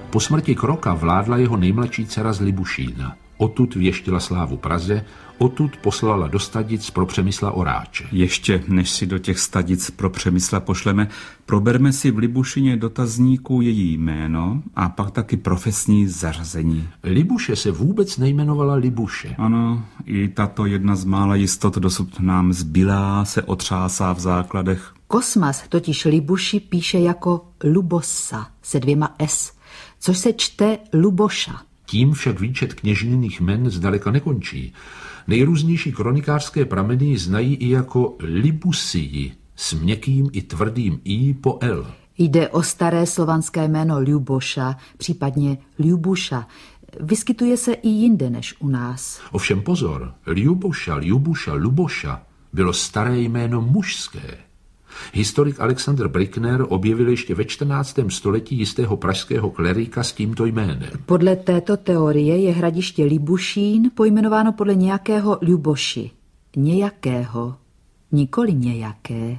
Po smrti Kroka vládla jeho nejmladší dcera z Libušína. Odtud věštila slávu Praze, odtud poslala do Stadic pro Přemysla Oráče. Ještě než si do těch Stadic pro Přemysla pošleme, proberme si v Libušině dotazníku její jméno a pak taky profesní zařazení. Libuše se vůbec nejmenovala Libuše. Ano, i tato jedna z mála jistot dosud nám zbylá se otřásá v základech. Kosmas totiž Libuši píše jako Lubosa se 2 S, což se čte Luboša. Tím však výčet kněžněných jmen zdaleka nekončí. Nejrůznější kronikářské prameny ji znají i jako Libusii s měkkým i tvrdým I po L. Jde o staré slovanské jméno Ljuboša, případně Ljubuša. Vyskytuje se i jinde než u nás. Ovšem pozor, Ljuboša, Ljubuša, Luboša bylo staré jméno mužské. Historik Alexander Brickner objevil ještě ve 14. století jistého pražského klerika s tímto jménem. Podle této teorie je hradiště Libušín pojmenováno podle nějakého Ljuboši. Nějakého, nikoli nějaké.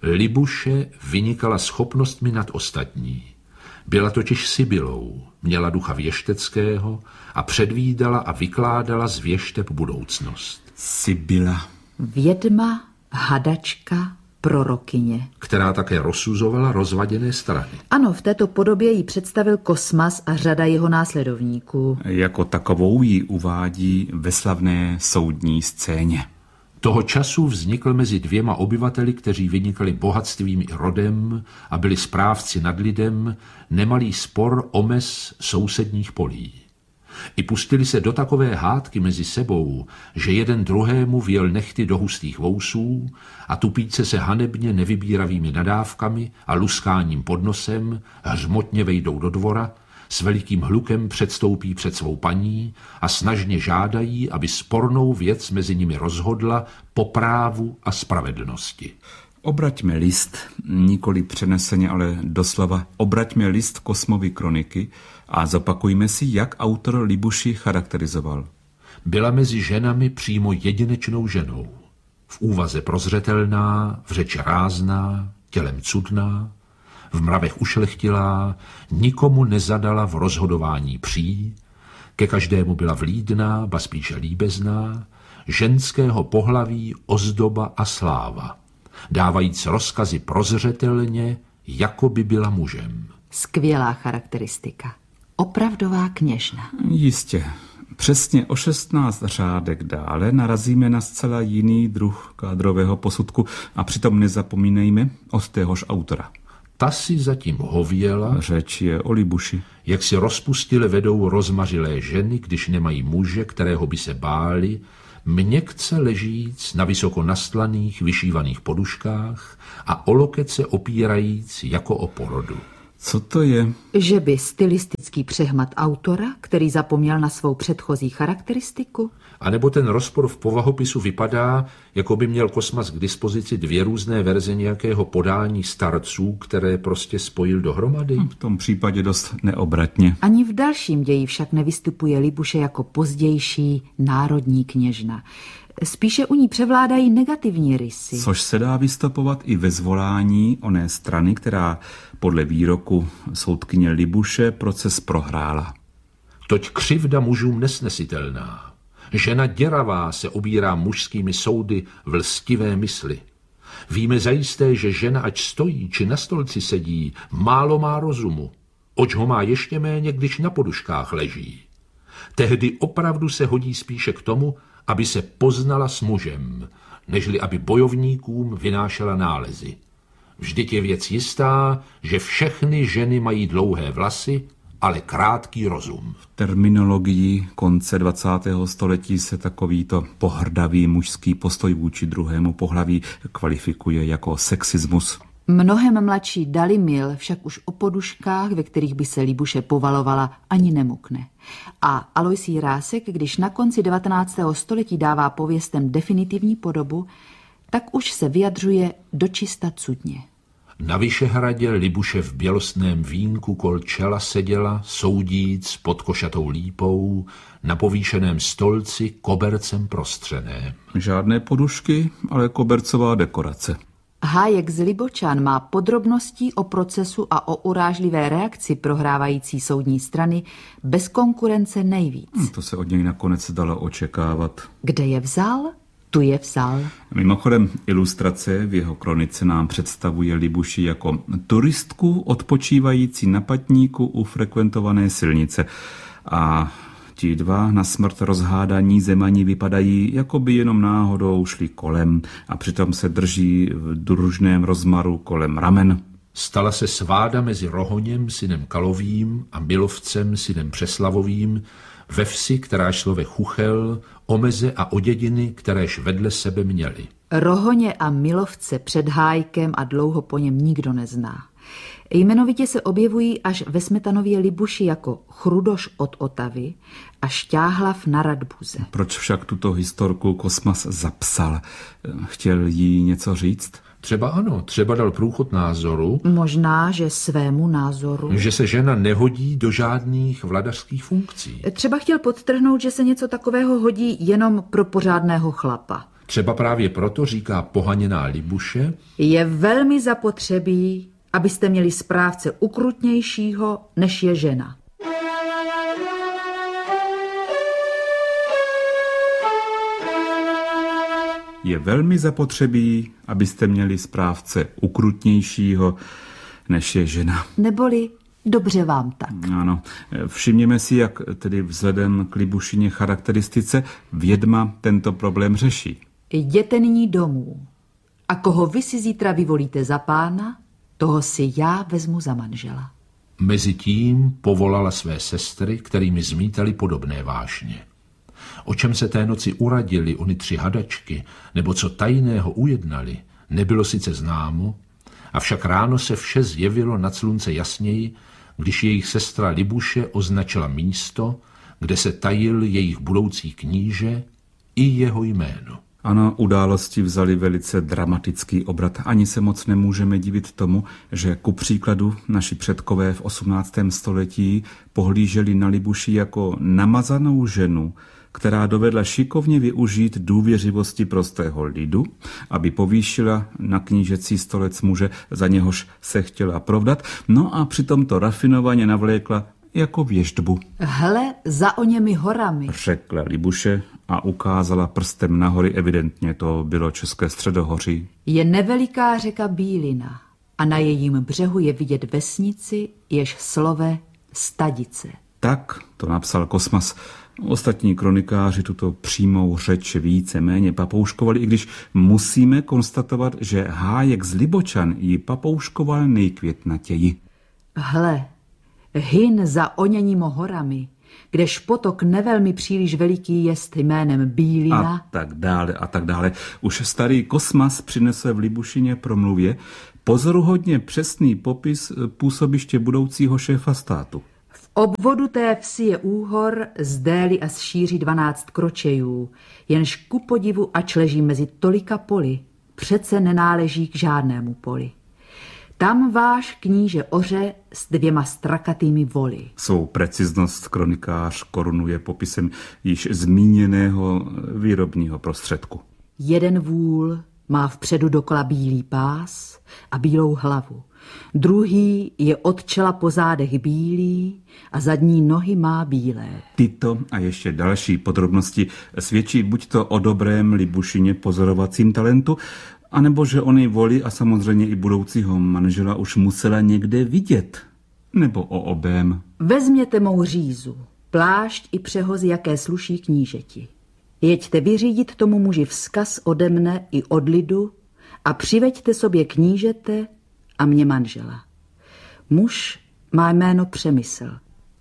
Libuše vynikala schopnostmi nad ostatní. Byla totiž Sibylou, měla ducha věšteckého a předvídala a vykládala z věšteb budoucnost. Sibyla. Vědma, hadačka, prorokyně. Která také rozsuzovala rozvaděné strany. Ano, v této podobě ji představil Kosmas a řada jeho následovníků. Jako takovou ji uvádí ve slavné soudní scéně. Toho času vznikl mezi 2 obyvateli, kteří vynikali bohatstvím i rodem a byli správci nad lidem, nemalý spor o mez sousedních polí. I pustili se do takové hádky mezi sebou, že jeden druhému vjel nehty do hustých vousů a tupíce se hanebně nevybíravými nadávkami a luskáním pod nosem hřmotně vejdou do dvora, s velikým hlukem předstoupí před svou paní a snažně žádají, aby spornou věc mezi nimi rozhodla po právu a spravedlnosti. Obraťme list, nikoli přeneseně, ale doslova, obraťme list Kosmovy kroniky a zopakujme si, jak autor Libuši charakterizoval. Byla mezi ženami přímo jedinečnou ženou. V úvaze prozřetelná, v řeči rázná, tělem cudná, v mravech ušlechtilá, nikomu nezadala v rozhodování pří, ke každému byla vlídná, ba spíše líbezná, ženského pohlaví ozdoba a sláva, dávajíc rozkazy prozřetelně, jako by byla mužem. Skvělá charakteristika. Opravdová kněžna. Jistě. Přesně o 16 řádek dále narazíme na zcela jiný druh kádrového posudku a přitom nezapomínejme od téhož autora. Ta si zatím hověla, řeč je o Libuši, jak si rozpustile vedou rozmařilé ženy, když nemají muže, kterého by se báli, měkce ležíc na vysoko nastlaných, vyšívaných poduškách a o loket se opírajíc jako o porodu. Co to je? Že by stylistický přehmat autora, který zapomněl na svou předchozí charakteristiku? A nebo ten rozpor v povahopisu vypadá, jako by měl Kosmas k dispozici 2 různé verze nějakého podání starců, které prostě spojil dohromady? V tom případě dost neobratně. Ani v dalším ději však nevystupuje Libuše jako pozdější národní kněžna. Spíše u ní převládají negativní rysy. Což se dá vystopovat i ve zvolání oné strany, která podle výroku soudkyně Libuše proces prohrála. Toť křivda mužům nesnesitelná. Žena děravá se obírá mužskými soudy v lstivé mysli. Víme zajisté, že žena, ať stojí či na stolci sedí, málo má rozumu. Oč ho má ještě méně, když na poduškách leží. Tehdy opravdu se hodí spíše k tomu, aby se poznala s mužem, nežli aby bojovníkům vynášela nálezy. Vždyť je věc jistá, že všechny ženy mají dlouhé vlasy, ale krátký rozum. V terminologii konce 20. století se takovýto pohrdavý mužský postoj vůči druhému pohlaví kvalifikuje jako sexismus. Mnohem mladší Dalimil však už o poduškách, ve kterých by se Libuše povalovala, ani nemukne. A Aloisí Rásek, když na konci 19. století dává pověstem definitivní podobu, tak už se vyjadřuje dočista cudně. Na Vyšehradě Libuše v bělostném vínku kol čela seděla, soudíc pod košatou lípou, na povýšeném stolci kobercem prostřeném. Žádné podušky, ale kobercová dekorace. Hájek z Libočan má podrobností o procesu a o urážlivé reakci prohrávající soudní strany bez konkurence nejvíc. To se od něj nakonec dalo očekávat. Kde je vzal, tu je vzal. Mimochodem, ilustrace v jeho kronice nám představuje Libuši jako turistku odpočívající na patníku u frekventované silnice. A ti dva na smrt rozhádaní zemani vypadají, jako by jenom náhodou šli kolem a přitom se drží v družném rozmaru kolem ramen. Stala se sváda mezi Rohoněm, synem Kalovým, a Milovcem, synem Přeslavovým, ve vsi, která šlo Chuchel, o meze a o dědiny, kteréž vedle sebe měli. Rohoně a Milovce před Hájkem a dlouho po něm nikdo nezná. Jmenovitě se objevují až ve Smetanově Libuši jako Chrudoš od Otavy a Šťáhlav na Radbuze. Proč však tuto historku Kosmas zapsal? Chtěl jí něco říct? Třeba ano, třeba dal průchod názoru, Možná, že svému názoru. že se žena nehodí do žádných vladařských funkcí. Třeba chtěl podtrhnout, že se něco takového hodí jenom pro pořádného chlapa. Třeba právě proto říká pohaněná Libuše, Je velmi zapotřebí, abyste měli správce ukrutnějšího, než je žena. Je velmi zapotřebí, abyste měli správce ukrutnějšího, než je žena. Neboli dobře vám tak. Ano, všimněme si, jak tedy vzhledem k Libušině charakteristice vědma tento problém řeší. Jděte nyní domů a koho vy si zítra vyvolíte za pána, toho si já vezmu za manžela. Mezitím povolala své sestry, kterými zmítali podobné vášně. O čem se té noci uradili ony 3 hadačky, nebo co tajného ujednali, nebylo sice známo, avšak ráno se vše zjevilo nad slunce jasněji, když jejich sestra Libuše označila místo, kde se tajil jejich budoucí kníže i jeho jméno. Ano, události vzali velice dramatický obrat. Ani se moc nemůžeme divit tomu, že ku příkladu naši předkové v 18. století pohlíželi na Libuši jako namazanou ženu, která dovedla šikovně využít důvěřivosti prostého lidu, aby povýšila na knížecí stolec muže, za něhož se chtěla provdat, no a přitom to rafinovaně navlékla jako věštbu. Hle, za oněmi horami. Řekla Libuše a ukázala prstem na hory, evidentně to bylo České středohoří. Je neveliká řeka Bílina a na jejím břehu je vidět vesnici, jež slove Stadice. Tak to napsal Kosmas. Ostatní kronikáři tuto přímou řeč více-méně papouškovali, i když musíme konstatovat, že Hájek z Libočan ji papouškoval nejkvětnatěji. Hle, hyn za oněními horami, kdež potok nevelmi příliš veliký jest jménem Bílina. A tak dále, a tak dále. Už starý Kosmas přinesl v Libušině promluvě pozoruhodně přesný popis působiště budoucího šéfa státu. V obvodu té vsi je úhor z dély a z šíři 12 kročejů, jenž ku podivu ač leží mezi tolika poli, přece nenáleží k žádnému poli. Tam váš kníže oře s 2 strakatými voly. Svou preciznost kronikář korunuje popisem již zmíněného výrobního prostředku. Jeden vůl má vpředu dokola bílý pás a bílou hlavu. Druhý je od čela po zádech bílý a zadní nohy má bílé. Tyto a ještě další podrobnosti svědčí buď to o dobrém Libušině pozorovacím talentu, anebo že ony voly a samozřejmě i budoucího manžela už musela někde vidět. Nebo o obém. Vezměte mou řízu, plášť i přehozy, jaké sluší knížeti. Jeďte vyřídit tomu muži vzkaz ode mne i od lidu a přiveďte sobě knížete a mě manžela. Muž má jméno Přemysl.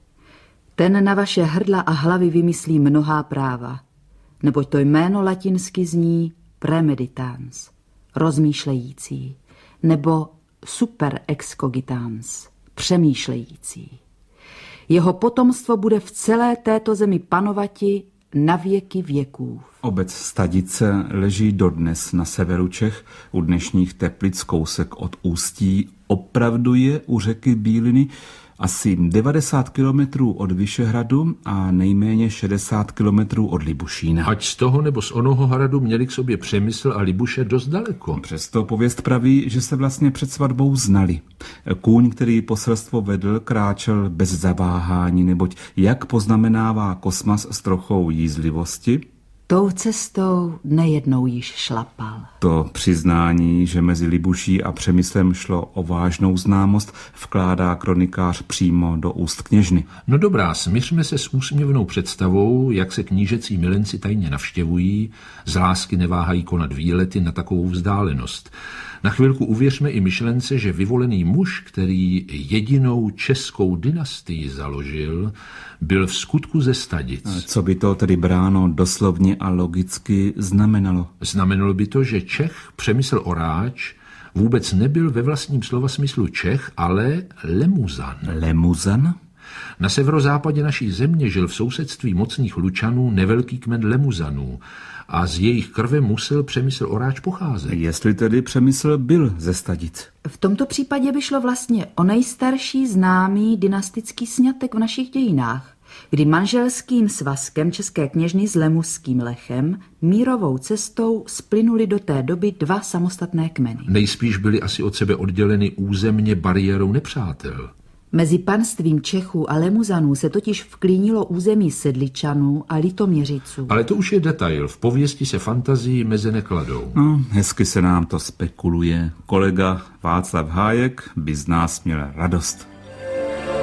Ten na vaše hrdla a hlavy vymyslí mnohá práva, neboť to jméno latinsky zní premeditans, rozmýšlející, nebo super excogitans, přemýšlející. Jeho potomstvo bude v celé této zemi panovati na věky věkův. Obec Stadice leží dodnes na severu Čech, u dnešních Teplic kousek od Ústí. Opravdu je u řeky Bíliny asi 90 kilometrů od Vyšehradu a nejméně 60 kilometrů od Libušína. Ať z toho nebo z onoho hradu měli k sobě Přemysl a Libuše dost daleko. Přesto pověst praví, že se vlastně před svatbou znali. Kůň, který poselstvo vedl, kráčel bez zaváhání, neboť jak poznamenává Kosmas s trochou jízlivosti, tou cestou nejednou již šlapal. To přiznání, že mezi Libuší a Přemyslem šlo o vážnou známost, vkládá kronikář přímo do úst kněžny. No dobrá, smířme se s úsměvnou představou, jak se knížecí milenci tajně navštěvují, z lásky neváhají konat výlety na takovou vzdálenost. Na chvilku uvěřme i myšlence, že vyvolený muž, který jedinou českou dynastii založil, byl v skutku ze Stadic. Co by to tedy bráno doslovně a logicky znamenalo? Znamenalo by to, že Čech Přemysl Oráč vůbec nebyl ve vlastním slova smyslu Čech, ale Lemuzan. Lemuzan? Na severozápadě naší země žil v sousedství mocných Lučanů nevelký kmen Lemuzanů a z jejich krve musel Přemysl Oráč pocházet. Jestli tedy Přemysl byl ze Stadic. V tomto případě by šlo vlastně o nejstarší známý dynastický sňatek v našich dějinách, kdy manželským svazkem české kněžny s lemuským Lechem mírovou cestou splynuli do té doby dva samostatné kmeny. Nejspíš byly asi od sebe odděleny územně bariérou nepřátel. Mezi panstvím Čechů a Lemuzanů se totiž vklínilo území Sedličanů a Litoměřiců. Ale to už je detail, v pověsti se fantazii meze nekladou. No, hezky se nám to spekuluje. Kolega Václav Hájek by z nás měl radost.